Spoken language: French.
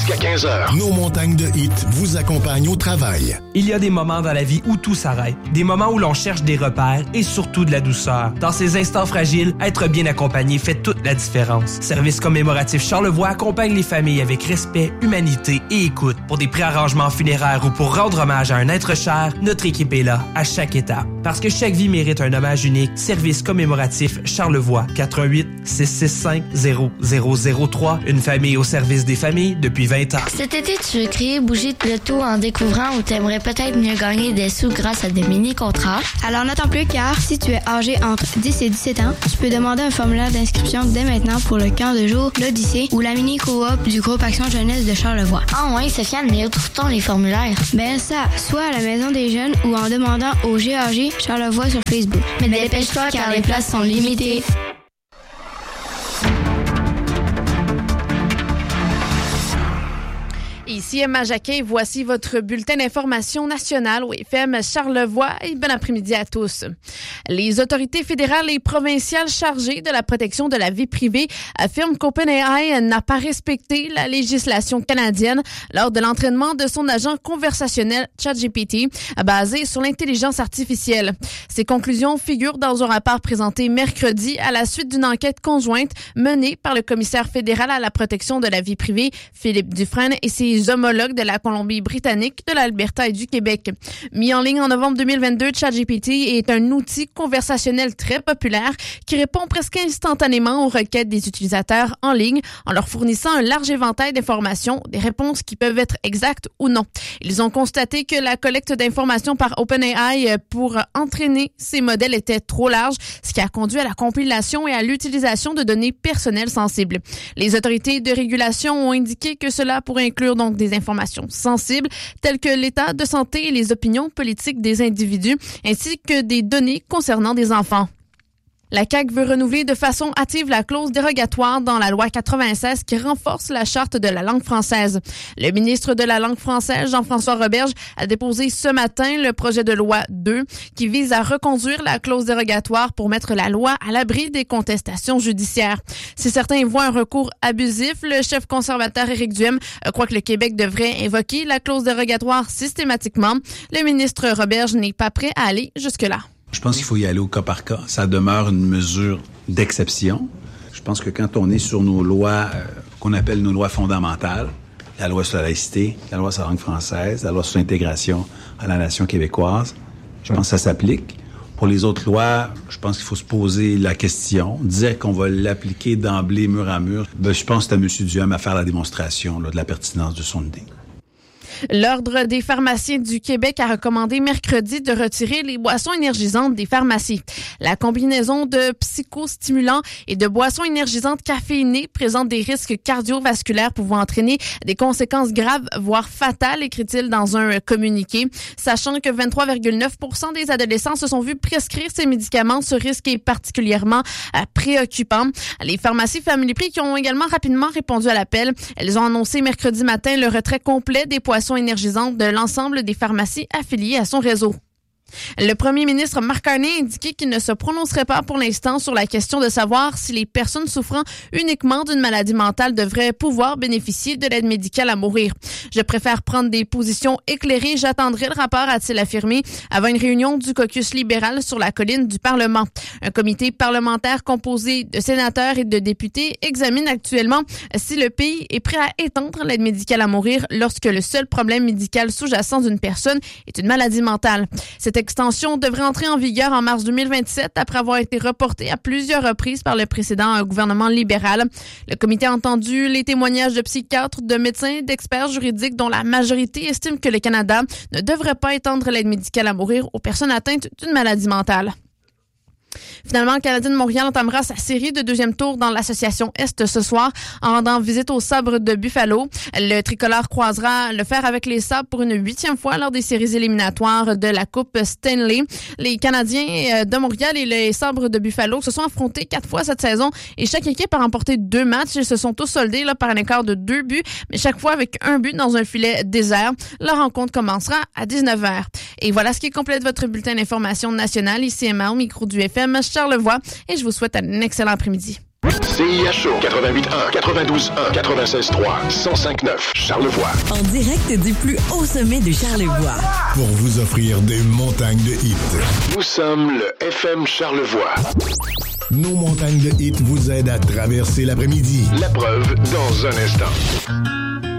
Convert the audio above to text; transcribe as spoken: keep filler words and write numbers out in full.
jusqu'à quinze heures. Nos montagnes de hits vous accompagnent au travail. Il y a des moments dans la vie où tout s'arrête. Des moments où l'on cherche des repères et surtout de la douceur. Dans ces instants fragiles, être bien accompagné fait toute la différence. Service commémoratif Charlevoix accompagne les familles avec respect, humanité et écoute. Pour des préarrangements funéraires ou pour rendre hommage à un être cher, notre équipe est là à chaque étape. Parce que chaque vie mérite un hommage unique, Service commémoratif Charlevoix, quatre un huit, six six cinq, zéro zéro zéro trois. Une famille au service des familles depuis vingt ans. Cet été, tu veux créer bouger de l'auto en découvrant ou t'aimerais peut-être mieux gagner des sous grâce à des mini-contrats? Alors n'attends plus car si tu es âgé entre dix et dix-sept ans, tu peux demander un formulaire d'inscription dès maintenant pour le camp de jour, l'Odyssée ou la mini-coop du groupe Action Jeunesse de Charlevoix. Ah ouais, Sofiane, mais où trouve-t-on les formulaires? Ben ça, soit à la Maison des Jeunes ou en demandant au G A G Charlevoix sur Facebook. Mais dépêche-toi car les places sont limitées. Ici Emma Jacquet, voici votre bulletin d'information nationale au F M Charlevoix et bon après-midi à tous. Les autorités fédérales et provinciales chargées de la protection de la vie privée affirment qu'OpenAI n'a pas respecté la législation canadienne lors de l'entraînement de son agent conversationnel ChatGPT basé sur l'intelligence artificielle. Ces conclusions figurent dans un rapport présenté mercredi à la suite d'une enquête conjointe menée par le commissaire fédéral à la protection de la vie privée, Philippe Dufresne, et ses homologues de la Colombie-Britannique, de l'Alberta et du Québec. Mis en ligne en novembre deux mille vingt-deux, ChatGPT est un outil conversationnel très populaire qui répond presque instantanément aux requêtes des utilisateurs en ligne en leur fournissant un large éventail d'informations, des réponses qui peuvent être exactes ou non. Ils ont constaté que la collecte d'informations par OpenAI pour entraîner ces modèles était trop large, ce qui a conduit à la compilation et à l'utilisation de données personnelles sensibles. Les autorités de régulation ont indiqué que cela pourrait inclure donc des informations sensibles telles que l'état de santé et les opinions politiques des individus, ainsi que des données concernant des enfants. La C A Q veut renouveler de façon hâtive la clause dérogatoire dans la loi quatre-vingt-seize qui renforce la charte de la langue française. Le ministre de la langue française, Jean-François Roberge, a déposé ce matin le projet de loi deux qui vise à reconduire la clause dérogatoire pour mettre la loi à l'abri des contestations judiciaires. Si certains voient un recours abusif, le chef conservateur Éric Duhem croit que le Québec devrait invoquer la clause dérogatoire systématiquement. Le ministre Roberge n'est pas prêt à aller jusque-là. Je pense qu'il faut y aller au cas par cas. Ça demeure une mesure d'exception. Je pense que quand on est sur nos lois, euh, qu'on appelle nos lois fondamentales, la loi sur la laïcité, la loi sur la langue française, la loi sur l'intégration à la nation québécoise, je pense que ça s'applique. Pour les autres lois, je pense qu'il faut se poser la question. Dire qu'on va l'appliquer d'emblée, mur à mur, ben, je pense que c'est à M. Duhem à faire la démonstration là, de la pertinence de son idée. L'Ordre des pharmaciens du Québec a recommandé mercredi de retirer les boissons énergisantes des pharmacies. La combinaison de psychostimulants et de boissons énergisantes caféinées présente des risques cardiovasculaires pouvant entraîner des conséquences graves, voire fatales, écrit-il dans un communiqué. Sachant que vingt-trois virgule neuf pour cent des adolescents se sont vus prescrire ces médicaments, ce risque est particulièrement euh, préoccupant. Les pharmacies Family Prix qui ont également rapidement répondu à l'appel. Elles ont annoncé mercredi matin le retrait complet des boissons énergisantes de l'ensemble des pharmacies affiliées à son réseau. Le premier ministre Marc Carney a indiqué qu'il ne se prononcerait pas pour l'instant sur la question de savoir si les personnes souffrant uniquement d'une maladie mentale devraient pouvoir bénéficier de l'aide médicale à mourir. Je préfère prendre des positions éclairées. J'attendrai le rapport, a-t-il affirmé, avant une réunion du caucus libéral sur la colline du Parlement. Un comité parlementaire composé de sénateurs et de députés examine actuellement si le pays est prêt à étendre l'aide médicale à mourir lorsque le seul problème médical sous-jacent d'une personne est une maladie mentale. Cette extension devrait entrer en vigueur en mars deux mille vingt-sept après avoir été reportée à plusieurs reprises par le précédent gouvernement libéral. Le comité a entendu les témoignages de psychiatres, de médecins, d'experts juridiques dont la majorité estime que le Canada ne devrait pas étendre l'aide médicale à mourir aux personnes atteintes d'une maladie mentale. Finalement, le Canadien de Montréal entamera sa série de deuxième tour dans l'association Est ce soir en rendant visite aux Sabres de Buffalo. Le tricolore croisera le fer avec les Sabres pour une huitième fois lors des séries éliminatoires de la Coupe Stanley. Les Canadiens de Montréal et les Sabres de Buffalo se sont affrontés quatre fois cette saison et chaque équipe a remporté deux matchs. Ils se sont tous soldés là, par un écart de deux buts, mais chaque fois avec un but dans un filet désert. La rencontre commencera à dix-neuf heures. Et voilà ce qui complète votre bulletin d'information nationale. Ici Emma au micro du F M Charlevoix et je vous souhaite un excellent après-midi. C I H O quatre-vingt-huit un, quatre-vingt-douze un, quatre-vingt-seize trois, cent cinq neuf Charlevoix. En direct du plus haut sommet de Charlevoix. Pour vous offrir des montagnes de hits. Nous sommes le F M Charlevoix. Nos montagnes de hits vous aident à traverser l'après-midi. La preuve dans un instant.